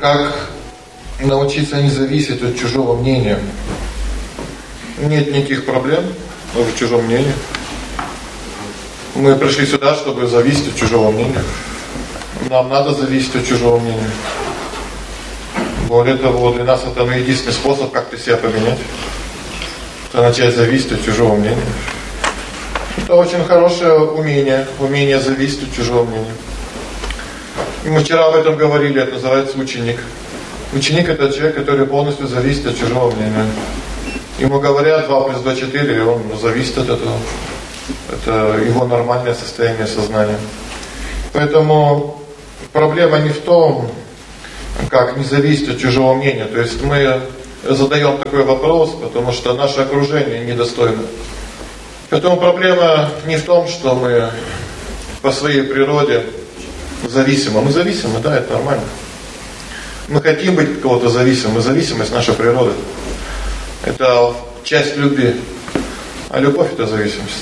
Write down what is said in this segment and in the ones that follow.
Как научиться не зависеть от чужого мнения? Нет никаких проблем в чужом мнении. Мы пришли сюда, чтобы зависеть от чужого мнения. Нам надо зависеть от чужого мнения. Более того, для нас это единственный способ как-то себя поменять. Это начать зависеть от чужого мнения. Это очень хорошее умение зависеть от чужого мнения. И мы вчера об этом говорили, это называется ученик. Ученик — это человек, который полностью зависит от чужого мнения. Ему говорят 2 + 2 = 4, и он зависит от этого. Это его нормальное состояние сознания. Поэтому проблема не в том, как не зависеть от чужого мнения. То есть мы задаем такой вопрос, потому что наше окружение недостойно. Поэтому проблема не в том, что мы по своей природе зависимы. Мы зависимы, да, это нормально. Мы хотим быть от кого-то зависимым. Зависимость — наша природа. Это часть любви. А любовь — это зависимость.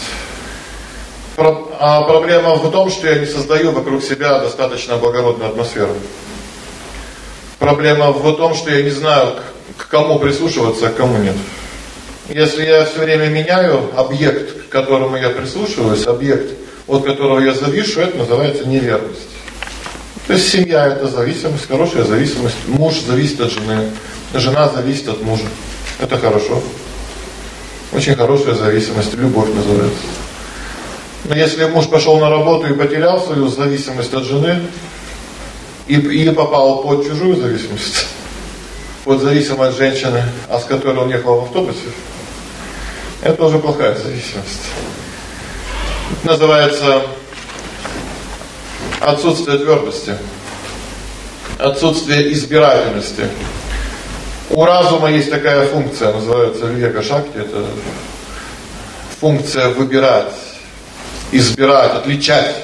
А проблема в том, что я не создаю вокруг себя достаточно благородную атмосферу. Проблема в том, что я не знаю, к кому прислушиваться, а к кому нет. Если я все время меняю объект, к которому я прислушиваюсь, объект, от которого я завишу, это называется неверность. То есть семья — это зависимость, хорошая зависимость. Муж зависит от жены, жена зависит от мужа. Это хорошо. Очень хорошая зависимость, любовь называется. Но если муж пошел на работу и потерял свою зависимость от жены, и попал под чужую зависимость, под зависимость женщины, а с которой он ехал в автобусе, это уже плохая зависимость. Это называется отсутствие твердости, отсутствие избирательности. У разума есть такая функция, называется вивека-шакти, это функция выбирать, избирать, отличать.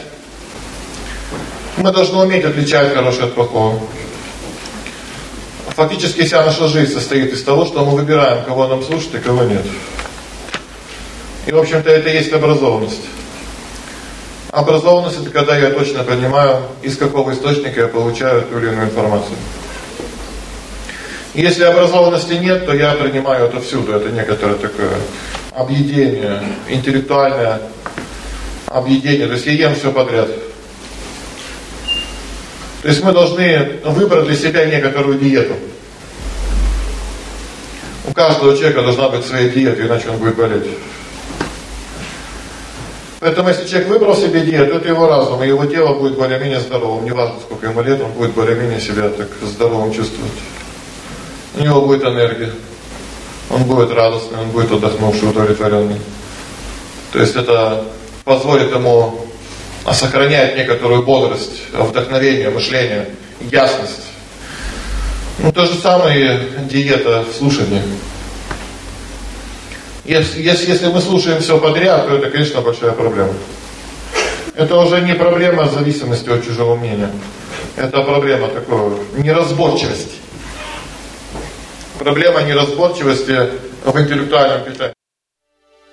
Мы должны уметь отличать хорошее от плохого. Фактически вся наша жизнь состоит из того, что мы выбираем, кого нам слушать и кого нет. И, в общем-то, это и есть образованность. Образованность — это когда я точно понимаю, из какого источника я получаю ту или иную информацию. Если образованности нет, то я принимаю это всюду. Это некоторое такое объедение, интеллектуальное объедение. То есть я ем все подряд. То есть мы должны выбрать для себя некоторую диету. У каждого человека должна быть своя диета, иначе он будет болеть. Поэтому если человек выбрал себе диету, это его разум, и его тело будет более-менее здоровым. Неважно, сколько ему лет, он будет более-менее себя так здоровым чувствовать. У него будет энергия, он будет радостный, он будет отдохнувший, удовлетворенный. То есть это позволит ему сохранять некоторую бодрость, вдохновение, мышление, ясность. То же самое диета в слушании. Если мы слушаем все подряд, то это, конечно, большая проблема. Это уже не проблема зависимости от чужого мнения. Это проблема такой неразборчивости. Проблема неразборчивости в интеллектуальном питании.